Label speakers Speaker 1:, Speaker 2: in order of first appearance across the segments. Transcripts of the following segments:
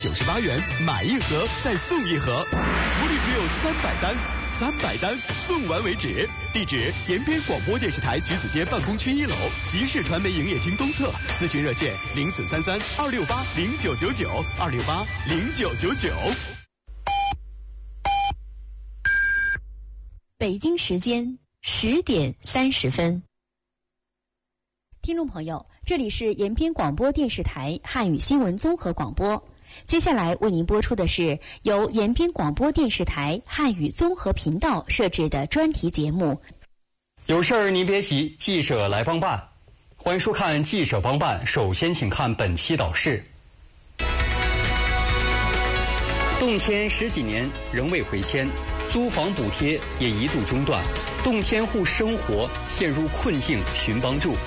Speaker 1: 98元买一盒再送一盒，福利只有300单，300单送完为止。地址：延边广播电视台橘子街办公区1楼集市传媒营业厅东侧，咨询热线0433-268-0999，268-0999。
Speaker 2: 北京时间10点30分。
Speaker 3: 听众朋友，这里是延边广播电视台汉语新闻综合广播。接下来为您播出的是由延边广播电视台汉语综合频道设置的专题节目。
Speaker 4: 有事儿您别急，记者来帮办。欢迎收看记者帮办，首先请看本期导视。动迁10几年仍未回迁，租房补贴也一度中断，动迁户生活陷入困境，寻帮助。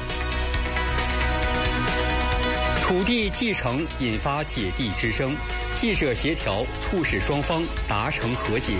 Speaker 4: 土地继承引发解地之争，记者协调促使双方达成和解。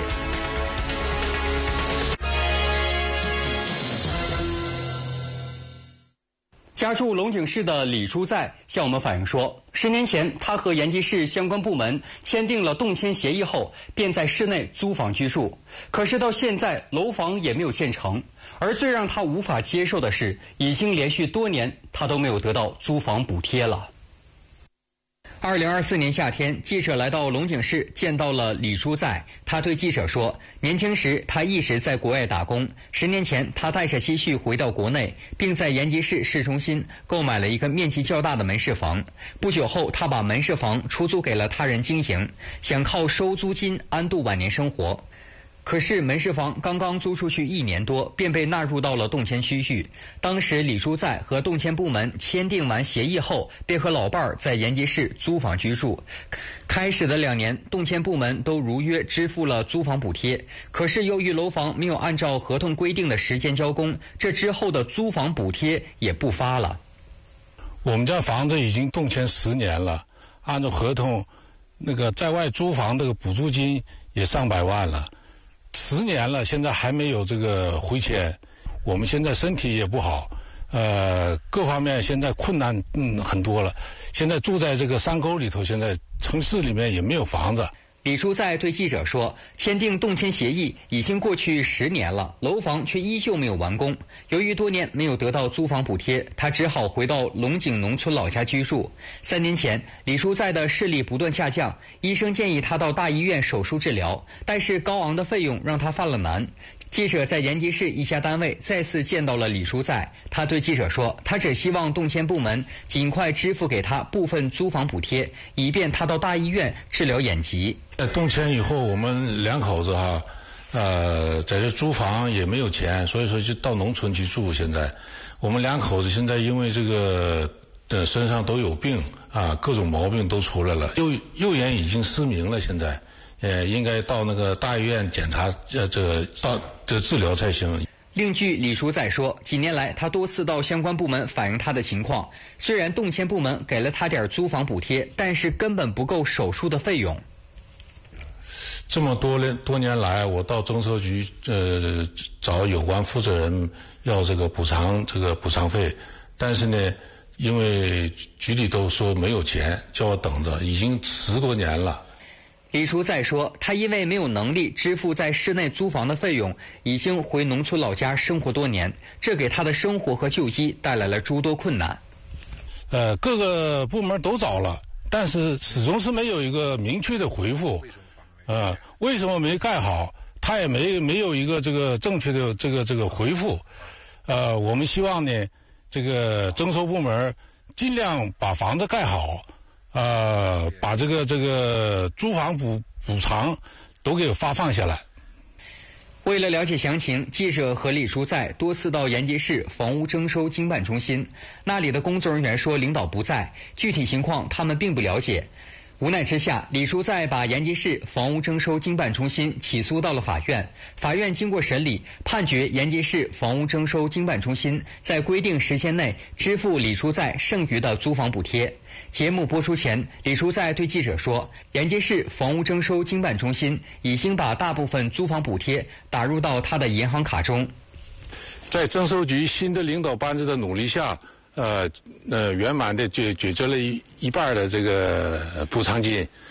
Speaker 4: 家住龙井市的李书在向我们反映说，10年前他和延吉市相关部门签订了动迁协议后，便在市内租房居住。可是到现在楼房也没有建成，而最让他无法接受的是，已经连续多年他都没有得到租房补贴了。2024年夏天，记者来到龙井市，见到了李书在。他对记者说，年轻时他一直在国外打工，10年前他带着积蓄回到国内，并在延吉市市中心购买了一个面积较大的门市房。不久后，他把门市房出租给了他人经营，想靠收租金安度晚年生活。可是门市房刚刚租出去1年多，便被纳入到了动迁区域。当时李书在和动迁部门签订完协议后，便和老伴儿在延吉市租房居住。开始的2年，动迁部门都如约支付了租房补贴。可是由于楼房没有按照合同规定的时间交工，这之后的租房补贴也不发了。
Speaker 5: 我们家房子已经动迁10年了，按照合同，那个在外租房这个补助金也上百万了。10年了，现在还没有这个回迁，我们现在身体也不好，各方面现在困难很多了。现在住在这个山沟里头，现在城市里面也没有房子。
Speaker 4: 李书在对记者说，签订动迁协议已经过去10年了，楼房却依旧没有完工。由于多年没有得到租房补贴，他只好回到龙井农村老家居住。3年前，李书在的视力不断下降，医生建议他到大医院手术治疗，但是高昂的费用让他犯了难。记者在延吉市一家单位再次见到了李书在，他对记者说，他只希望动迁部门尽快支付给他部分租房补贴，以便他到大医院治疗眼疾。
Speaker 5: 动迁以后，我们2口子在这租房也没有钱，所以说就到农村去住。现在我们2口子现在因为这个身上都有病啊，各种毛病都出来了，右眼已经失明了，现在应该到那个大医院检查这治疗才行。
Speaker 4: 另据李书在说，几年来他多次到相关部门反映他的情况，虽然动迁部门给了他点租房补贴，但是根本不够手术的费用。
Speaker 5: 这么多年来，我到征收局找有关负责人要这个补偿费，但是呢，因为局里都说没有钱，叫我等着，已经10多年了。
Speaker 4: 李书在说，他因为没有能力支付在市内租房的费用，已经回农村老家生活多年，这给他的生活和就医带来了诸多困难。
Speaker 5: 各个部门都找了，但是始终是没有一个明确的回复。为什么没盖好？他也没有一个这个正确的这个回复。我们希望呢，这个征收部门尽量把房子盖好。把这个租房补偿都给发放下来。
Speaker 4: 为了了解详情，记者和李书在多次到延吉市房屋征收经办中心，那里的工作人员说领导不在，具体情况他们并不了解。无奈之下，李书在把延吉市房屋征收经办中心起诉到了法院。法院经过审理，判决延吉市房屋征收经办中心在规定时间内支付李书在剩余的租房补贴。节目播出前，李书在对记者说，延吉市房屋征收经办中心已经把大部分租房补贴打入到他的银行卡中。
Speaker 5: 在征收局新的领导班子的努力下，圆满的解决了一半的这个补偿金。